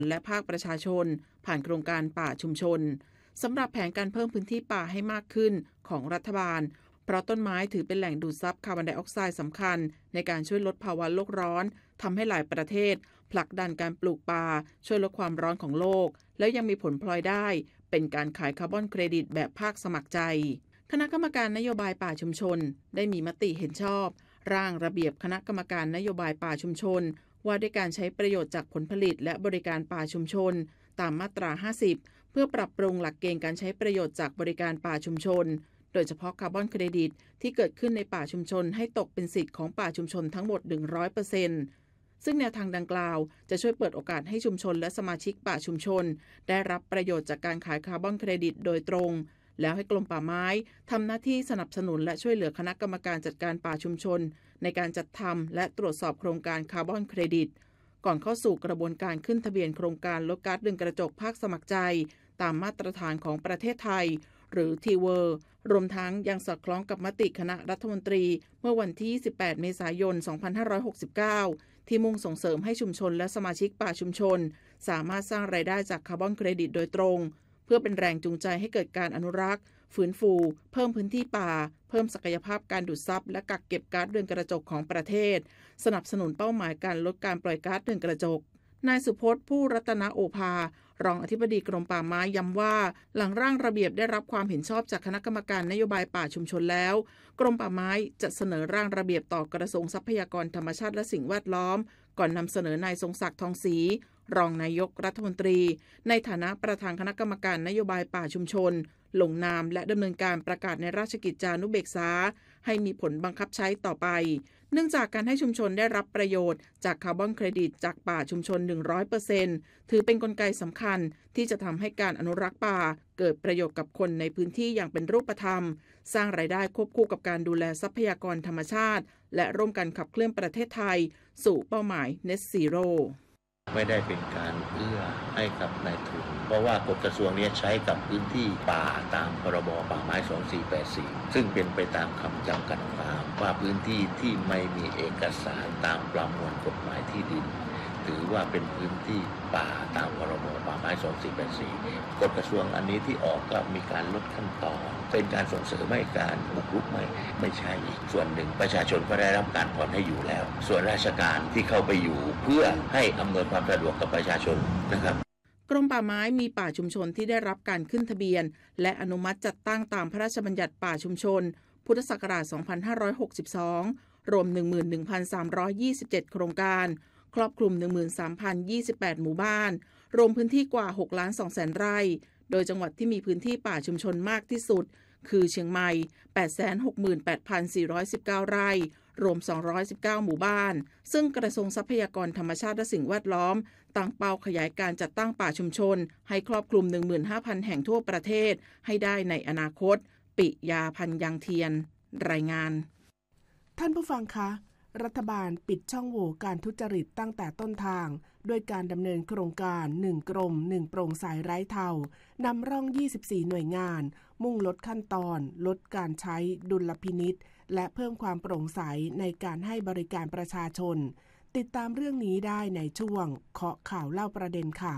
และภาคประชาชนผ่านโครงการป่าชุมชนสำหรับแผนการเพิ่มพื้นที่ป่าให้มากขึ้นของรัฐบาลเพราะต้นไม้ถือเป็นแหล่งดูดซับคาร์บอนไดออกไซด์สำคัญในการช่วยลดภาวะโลกร้อนทำให้หลายประเทศผลักดันการปลูกป่าช่วยลดความร้อนของโลกแล้วยังมีผลพลอยได้เป็นการขายคาร์บอนเครดิตแบบภาคสมัครใจคณะกรรมการนโยบายป่าชุมชนได้มีมติเห็นชอบร่างระเบียบคณะกรรมการนโยบายป่าชุมชนว่าด้วยการใช้ประโยชน์จากผลผลิตและบริการป่าชุมชนตามมาตรา 50 เพื่อปรับปรุงหลักเกณฑ์การใช้ประโยชน์จากบริการป่าชุมชนโดยเฉพาะคาร์บอนเครดิตที่เกิดขึ้นในป่าชุมชนให้ตกเป็นสิทธิ์ของป่าชุมชนทั้งหมด 100%ซึ่งแนวทางดังกล่าวจะช่วยเปิดโอกาสให้ชุมชนและสมาชิกป่าชุมชนได้รับประโยชน์จากการขายคาร์บอนเครดิตโดยตรงแล้วให้กรมป่าไม้ทำหน้าที่สนับสนุนและช่วยเหลือคณะกรรมการจัดการป่าชุมชนในการจัดทำและตรวจสอบโครงการคาร์บอนเครดิตก่อนเข้าสู่กระบวนการขึ้นทะเบียนโครงการลดก๊าซเรือนกระจกภาคสมัครใจตามมาตรฐานของประเทศไทยหรือ TWER รวมทั้งยังสอดคล้องกับมติคณะรัฐมนตรีเมื่อวันที่28 เมษายน 2569 ที่มุ่งส่งเสริมให้ชุมชนและสมาชิกป่าชุมชนสามารถสร้างรายได้จากคาร์บอนเครดิตโดยตรงเพื่อเป็นแรงจูงใจให้เกิดการอนุรักษ์ฟื้นฟูเพิ่มพื้นที่ป่าเพิ่มศักยภาพการดูดซับและกักเก็บก๊าซเรือนกระจกของประเทศสนับสนุนเป้าหมายการลดการปล่อยก๊าซเรือนกระจกนายสุพจน์ผู้รัตนโอภารองอธิบดีกรมป่าไม้ย้ำว่าหลังร่างระเบียบได้รับความเห็นชอบจากคณะกรรมการนโยบายป่าชุมชนแล้วกรมป่าไม้จะเสนอร่างระเบียบต่อกระทรวงทรัพยากรธรรมชาติและสิ่งแวดล้อมก่อนนำเสนอนายทรงศักดิ์ทองศรีรองนายกรัฐมนตรีในฐานะประธานคณะกรรมการนโยบายป่าชุมชนลงนามและดำเนินการประกาศในราชกิจจานุเบกษาให้มีผลบังคับใช้ต่อไปเนื่องจากการให้ชุมชนได้รับประโยชน์จากคาร์บอนเครดิตจากป่าชุมชน 100% ถือเป็นกลไกสำคัญที่จะทำให้การอนุรักษ์ป่าเกิดประโยชน์กับคนในพื้นที่อย่างเป็นรูปธรรมสร้างรายได้ควบคู่กับการดูแลทรัพยากรธรรมชาติและร่วมกันขับเคลื่อนประเทศไทยสู่เป้าหมาย Net Zero ไม่ได้เป็นการเอื้อให้กับนายทุนเพราะว่ากฎกระทรวงนี้ใช้กับพื้นที่ป่าตามพรบป่าไม้ 2484 ซึ่งเป็นไปตามคำจำกัดความว่าพื้นที่ที่ไม่มีเอกสารตามประมวลกฎหมายที่ดินถือว่าเป็นพื้นที่ป่าตามพรบป่าไม้ 2484 กฎกระทรวงอันนี้ที่ออกก็มีการลดขั้นตอนเป็นการส่งเสริมให้การบุกรุกไม่ใช่อีกส่วนหนึ่งประชาชนก็ได้รับการผ่อนให้อยู่แล้วส่วนราชการที่เข้าไปอยู่เพื่อให้อำนวยความสะดวกกับประชาชนนะครับกรมป่าไม้มีป่าชุมชนที่ได้รับการขึ้นทะเบียนและอนุมัติจัดตั้งตามพระราชบัญญัติป่าชุมชนพุทธศักราช 2562 รวม 11,327 โครงการครอบคลุม 13,028 หมู่บ้านรวมพื้นที่กว่า 6,200,000 ไร่โดยจังหวัดที่มีพื้นที่ป่าชุมชนมากที่สุดคือเชียงใหม่ 868,419 ไร่รวม 219 หมู่บ้านซึ่งกระทรวงทรัพยากรธรรมชาติและสิ่งแวดล้อมตั้งเป้าขยายการจัดตั้งป่าชุมชนให้ครอบคลุม 15,000 แห่งทั่วประเทศให้ได้ในอนาคตปิยาพันธ์ยังเทียนรายงานท่านผู้ฟังคะรัฐบาลปิดช่องโหว่การทุจริตตั้งแต่ต้นทางด้วยการดำเนินโครงการ1กรม1โปร่งใสไร้เทานำร่อง24หน่วยงานมุ่งลดขั้นตอนลดการใช้ดุลพินิจและเพิ่มความโปร่งใสในการให้บริการประชาชนติดตามเรื่องนี้ได้ในช่วงเคาะข่าวเล่าประเด็นค่ะ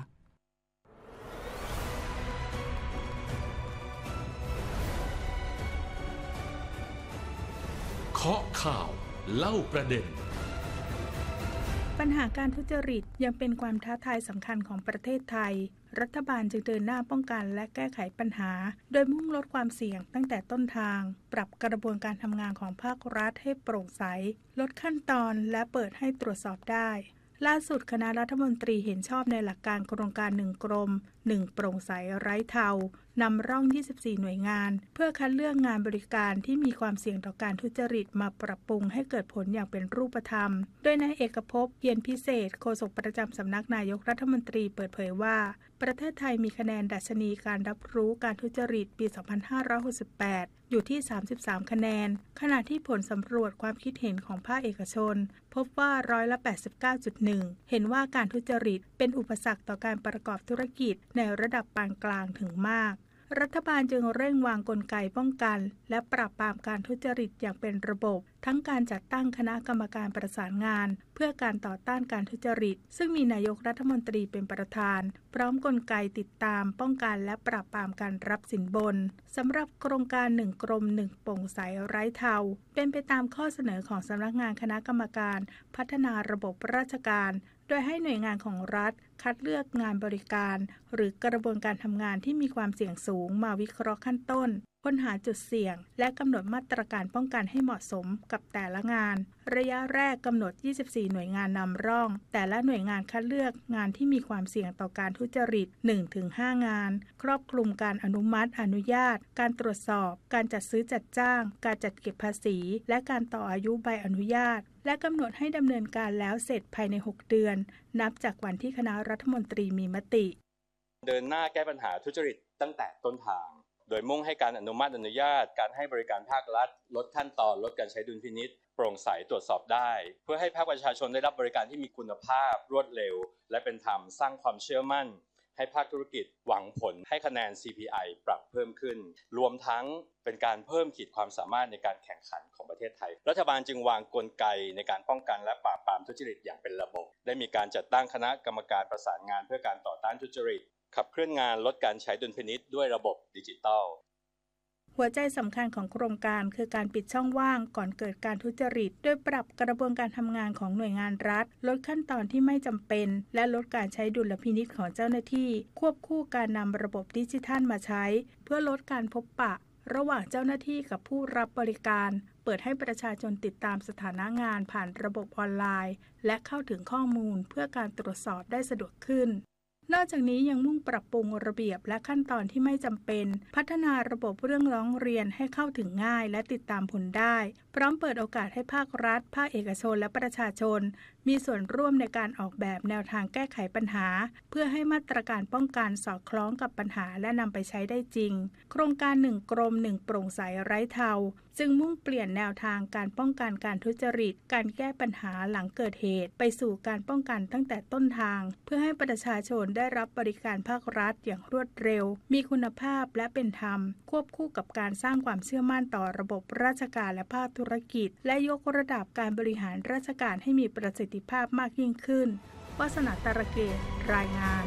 เคาะข่าวเล่าประเด็นปัญหาการทุจริตยังเป็นความท้าทายสำคัญของประเทศไทยรัฐบาลจึงเดินหน้าป้องกันและแก้ไขปัญหาโดยมุ่งลดความเสี่ยงตั้งแต่ต้นทางปรับกระบวนการทำงานของภาครัฐให้โปร่งใสลดขั้นตอนและเปิดให้ตรวจสอบได้ล่าสุดคณะรัฐมนตรีเห็นชอบในหลักการโครงการ1กรม1โปร่งใสไร้เทานำร่อง24หน่วยงานเพื่อคัดเลือกงานบริการที่มีความเสี่ยงต่อการทุจริตมาปรับปรุงให้เกิดผลอย่างเป็นรูปธรรมโดยนายเอกภพเพียรพิเศษโฆษกประจำสำนักนายกรัฐมนตรีเปิดเผยว่าประเทศไทยมีคะแนนดัชนีการรับรู้การทุจริตปี 2568 อยู่ที่ 33 คะแนนขณะที่ผลสำรวจความคิดเห็นของภาคเอกชนพบว่า89.1% เห็นว่าการทุจริตเป็นอุปสรรคต่อการประกอบธุรกิจในระดับปานกลางถึงมากรัฐบาลจึงเร่งวางกลไกป้องกันและปราบปรามการทุจริตอย่างเป็นระบบทั้งการจัดตั้งคณะกรรมการประสานงานเพื่อการต่อต้านการทุจริตซึ่งมีนายกรัฐมนตรีเป็นประธานพร้อมกลไกติดตามป้องกันและปราบปรามการรับสินบนสำหรับโครงการ1กรม1โปร่งใสไร้เทาเป็นไปตามข้อเสนอของสำนักงานคณะกรรมการพัฒนาระบบราชการโดยให้หน่วยงานของรัฐคัดเลือกงานบริการหรือกระบวนการทำงานที่มีความเสี่ยงสูงมาวิเคราะห์ขั้นต้นค้นหาจุดเสี่ยงและกำหนดมาตรการป้องกันให้เหมาะสมกับแต่ละงานระยะแรกกำหนด24หน่วยงานนำร่องแต่ละหน่วยงานคัดเลือกงานที่มีความเสี่ยงต่อการทุจริต 1-5 งานครอบคลุมการอนุมัติอนุญาตการตรวจสอบการจัดซื้อจัดจ้างการจัดเก็บภาษีและการต่ออายุใบอนุญาตและกำหนดให้ดำเนินการแล้วเสร็จภายใน6เดือนนับจากวันที่คณะรัฐมนตรีมีมติเดินหน้าแก้ปัญหาทุจริตตั้งแต่ต้นทางโดยมุ่งให้การอนุมัติอนุญาตการให้บริการภาครัฐลดขั้นตอนลดการใช้ดุลพินิจโปร่งใสตรวจสอบได้เพื่อให้ภาคประชาชนได้รับบริการที่มีคุณภาพรวดเร็วและเป็นธรรมสร้างความเชื่อมั่นให้ภาคธุรกิจหวังผลให้คะแนน CPI ปรับเพิ่มขึ้นรวมทั้งเป็นการเพิ่มขีดความสามารถในการแข่งขันของประเทศไทยรัฐบาลจึงวางกลไกในการป้องกันและปราบปรามทุจริตอย่างเป็นระบบได้มีการจัดตั้งคณะกรรมการประสานงานเพื่อการต่อต้านทุจริตขับเคลื่อนงานลดการใช้ดุลพินิจด้วยระบบดิจิทัลหัวใจสำคัญของโครงการคือการปิดช่องว่างก่อนเกิดการทุจริตโดยปรับกระบวนการทำงานของหน่วยงานรัฐลดขั้นตอนที่ไม่จำเป็นและลดการใช้ดุลพินิจของเจ้าหน้าที่ควบคู่การนำระบบดิจิทัลมาใช้เพื่อลดการพบปะระหว่างเจ้าหน้าที่กับผู้รับบริการเปิดให้ประชาชนติดตามสถานะงานผ่านระบบออนไลน์และเข้าถึงข้อมูลเพื่อการตรวจสอบได้สะดวกขึ้นนอกจากนี้ยังมุ่งปรับปรุงระเบียบและขั้นตอนที่ไม่จำเป็นพัฒนาระบบเรื่องร้องเรียนให้เข้าถึงง่ายและติดตามผลได้พร้อมเปิดโอกาสให้ภาครัฐภาคเอกชนและประชาชนมีส่วนร่วมในการออกแบบแนวทางแก้ไขปัญหาเพื่อให้มาตรการป้องกันสอดคล้องกับปัญหาและนำไปใช้ได้จริงโครงการ1กรม1โปร่งใสไร้เทาจึงมุ่งเปลี่ยนแนวทางการป้องกันการทุจริตการแก้ปัญหาหลังเกิดเหตุไปสู่การป้องกันตั้งแต่ต้นทางเพื่อให้ประชาชนได้รับบริการภาครัฐอย่างรวดเร็วมีคุณภาพและเป็นธรรมควบคู่กับการสร้างความเชื่อมั่นต่อระบบราชการและภาคธุรกิจและยกระดับการบริหารราชการให้มีประสิทธิภาพมากยิ่งขึ้นวาสนาตระเกตรายงาน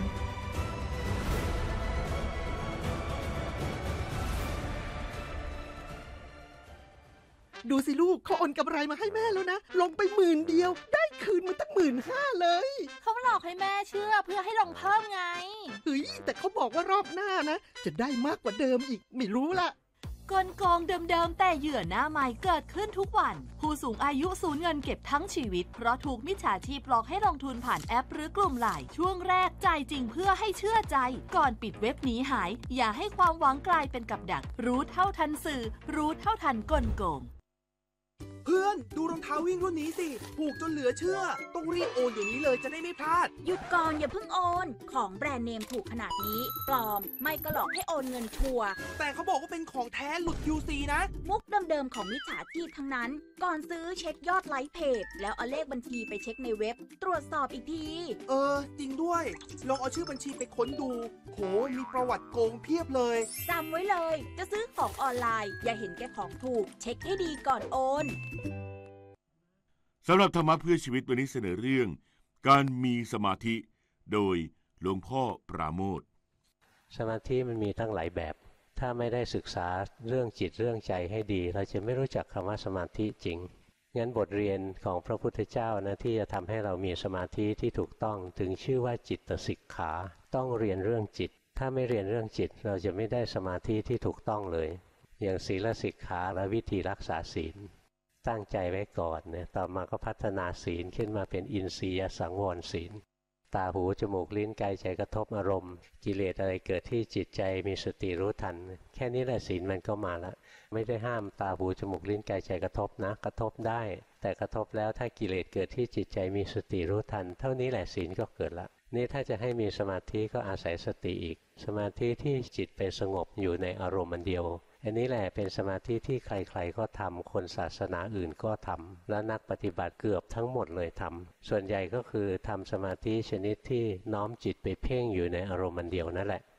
ดูสิลูกเขาโอนกำไรมาให้แม่แล้วนะลงไป10,000 เดียวได้คืนมาตั้ง15,000เลยเขาหลอกให้แม่เชื่อเพื่อให้ลงเพิ่มไงเฮ้ยแต่เขาบอกว่ารอบหน้านะจะได้มากกว่าเดิมอีกไม่รู้ละกลโกงเดิมๆแต่เหยื่อหน้าใหม่เกิดขึ้นทุกวันผู้สูงอายุสูญเงินเก็บทั้งชีวิตเพราะถูกมิจฉาชีพหลอกให้ลงทุนผ่านแอปหรือกลุ่มไลน์ช่วงแรกจ่ายจริงเพื่อให้เชื่อใจก่อนปิดเว็บหนีหายอย่าให้ความหวังกลายเป็นกับดักรู้เท่าทันสื่อรู้เท่าทันกลโกงเพื่อนดูรองเท้าวิ่งรุ่นนี้สิถูกจนเหลือเชื่อต้องรีบโอนเดี๋ยวนี้เลยจะได้ไม่พลาดหยุดก่อนอย่าเพิ่งโอนของแบรนด์เนมถูกขนาดนี้ปลอมไม่ก็หลอกให้โอนเงินชัวร์แต่เขาบอกว่าเป็นของแท้หลุด QC นะมุกเดิมๆของมิจฉาชีพทั้งนั้นก่อนซื้อเช็คยอดไลค์เพจแล้วเอาเลขบัญชีไปเช็คในเว็บตรวจสอบอีกทีจริงด้วยลองเอาชื่อบัญชีไปค้นดูโหมีประวัติโกงเพียบเลยจำไว้เลยจะซื้อของออนไลน์อย่าเห็นแก่ของถูกเช็คให้ดีก่อนโอนสำหรับธรรมะเพื่อชีวิตวันนี้เสนอเรื่องการมีสมาธิโดยหลวงพ่อปราโมทย์สมาธิมันมีทั้งหลายแบบถ้าไม่ได้ศึกษาเรื่องจิตเรื่องใจให้ดีเราจะไม่รู้จักคำว่าสมาธิจริงงั้นบทเรียนของพระพุทธเจ้านะที่จะทำให้เรามีสมาธิที่ถูกต้องถึงชื่อว่าจิตสิกขาต้องเรียนเรื่องจิตถ้าไม่เรียนเรื่องจิตเราจะไม่ได้สมาธิที่ถูกต้องเลยอย่างศีลสิกขาและวิธีรักษาศีลตั้งใจไว้ก่อนเนี่ยต่อมาก็พัฒนาศีลขึ้นมาเป็นอินทรียสังวรศีลตาหูจมูกลิ้นกายใจกระทบอารมณ์กิเลสอะไรเกิดที่จิตใจมีสติรู้ทันแค่นี้แหละศีลมันก็มาแล้วไม่ได้ห้ามตาหูจมูกลิ้นกายใจกระทบนะกระทบได้แต่กระทบแล้วถ้ากิเลสเกิดที่จิตใจมีสติรู้ทันเท่านี้แหละศีลก็เกิดละนี่ถ้าจะให้มีสมาธิก็อาศัยสติอีกสมาธิที่จิตไปสงบอยู่ในอารมณ์อันเดียวอันนี้แหละเป็นสมาธิที่ใครๆก็ทำคนศาสนาอื่นก็ทำและนักปฏิบัติเกือบทั้งหมดเลยทำส่วนใหญ่ก็คือทำสมาธิชนิดที่น้อมจิตไปเพ่งอยู่ในอารมณ์อันเดียวนั่นแหละ